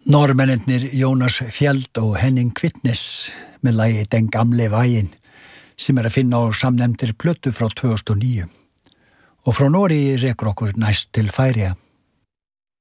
Norrmennir Jónas Fjeld og Henning Kvitnes með lagi Den gamle veien sem að finna á samnefndir plötu frá 2009. Og frá Noregi rekur okkur næst til Færeyja.